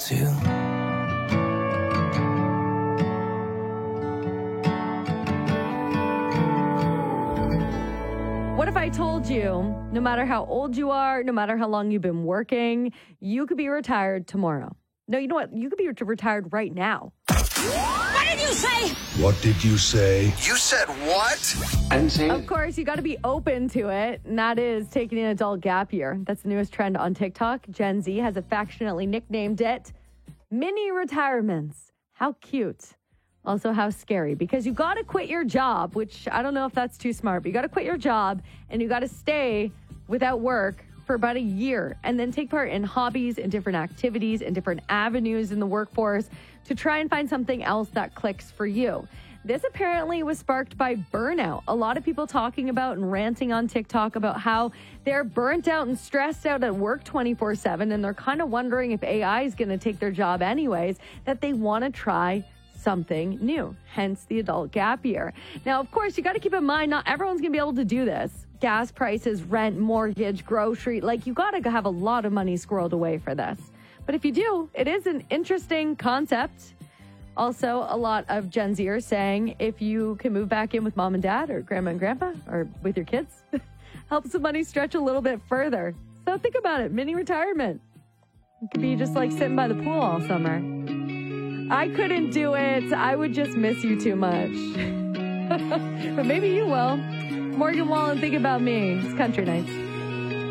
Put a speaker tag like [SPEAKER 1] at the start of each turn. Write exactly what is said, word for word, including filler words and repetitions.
[SPEAKER 1] too.
[SPEAKER 2] What if I told you, no matter how old you are, no matter how long you've been working, you could be retired tomorrow? No, you know what? You could be retired right now.
[SPEAKER 3] What did you say?
[SPEAKER 4] What did you say?
[SPEAKER 5] You said what?
[SPEAKER 6] I didn't say it.
[SPEAKER 2] Of course, you got to be open to it, and that is taking an adult gap year. That's the newest trend on TikTok. Gen Z has affectionately nicknamed it mini retirements. How cute. Also, how scary, because you got to quit your job, which I don't know if that's too smart, but you got to quit your job and you got to stay without work for about a year and then take part in hobbies and different activities and different avenues in the workforce to try and find something else that clicks for you. This apparently was sparked by burnout. A lot of people talking about and ranting on TikTok about how they're burnt out and stressed out at work twenty-four seven, and they're kind of wondering if A I is going to take their job anyways, that they want to try something new, hence the adult gap year. Now, of course, you got to keep in mind, not everyone's going to be able to do this. Gas prices, rent, mortgage, grocery, like you got to have a lot of money squirreled away for this. But if you do, it is an interesting concept. Also, a lot of Gen Z are saying if you can move back in with mom and dad or grandma and grandpa or with your kids, helps the money stretch a little bit further. So think about it, mini retirement. It could be just like sitting by the pool all summer. I couldn't do it. I would just miss you too much. But maybe you will. Morgan Wallen, think about me. It's Country Nights.